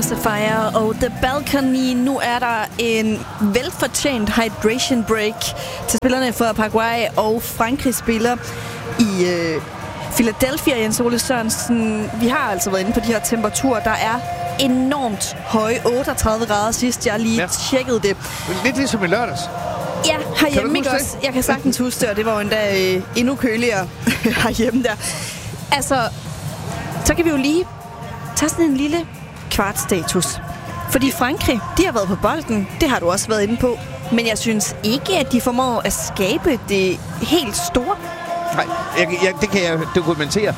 Pacifier og The Balcony. Nu er der en velfortjent hydration break til spillerne for Paraguay, og Frankrig spiller i Philadelphia. Jens Ole Sørensen, vi har altså været inde på de her temperaturer. Der er enormt høje, 38 grader sidst jeg lige tjekkede det. Lidt ligesom i lørdags. Ja, herhjemme ikke også. Jeg kan sagtens huske det, og det var jo endda endnu køligere herhjemme der. Altså, så kan vi jo lige tage sådan en lille kvartstatus. Fordi Frankrig, de har været på bolden. Det har du også været inde på. Men jeg synes ikke, at de formår at skabe det helt store. Nej, det kan jeg dokumentere.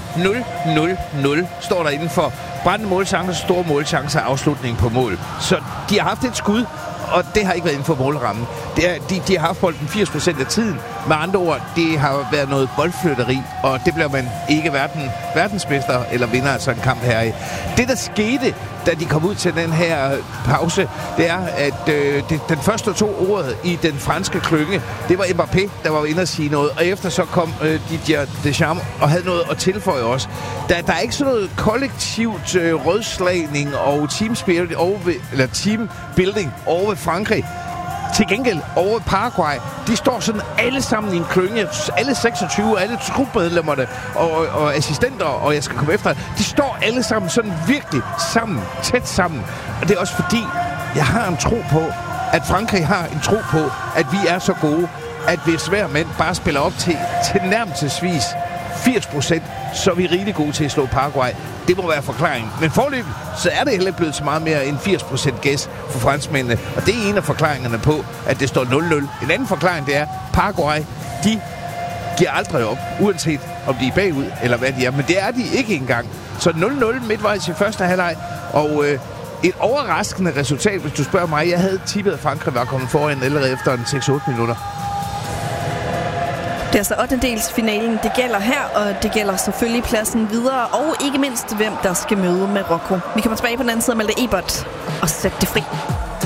0-0-0 står der inden for brændende målchancer, store målchancer, afslutning på mål. Så de har haft et skud, og det har ikke været inden for målrammen. De har haft bolden 80% af tiden. Med andre ord, det har været noget boldflytteri, og det bliver man ikke verdensmester eller vinder altså en kamp her i. Det, der skete, da de kom ud til den her pause, det er, at den første 2 ord i den franske klynge, det var Mbappé, der var inde at sige noget, og efter så kom Didier Deschamps og havde noget at tilføje også. Der er ikke sådan noget kollektivt rødslagning og teamspirit eller teambuilding over ved Frankrig. Til gengæld over Paraguay, de står sådan alle sammen i en klynge, alle 26, alle truppemedlemmerne og assistenter, og jeg skal komme efter, de står alle sammen sådan virkelig sammen, tæt sammen. Og det er også fordi, jeg har en tro på, at Frankrig har en tro på, at vi er så gode, at hvis hver mand bare spiller op til nærmelsesvis 80%, så er vi rigtig gode til at slå Paraguay. Det må være forklaringen. Men forløbet, så er det heller ikke blevet så meget mere end 80% gæs for franskmændene. Og det er en af forklaringerne på, at det står 0-0. En anden forklaring, det er, Paraguay, de giver aldrig op, uanset om de er bagud, eller hvad de er. Men det er de ikke engang. Så 0-0 midtvejs i første halvleg. Og et overraskende resultat, hvis du spørger mig. Jeg havde tippet, at Frankrig var kommet foran allerede efter en 6-8 minutter. Det er så 8-delsfinalen, det gælder her, og det gælder selvfølgelig pladsen videre, og ikke mindst, hvem der skal møde Marokko. Vi kommer tilbage på den anden side af Malte Ebert og sætte det fri.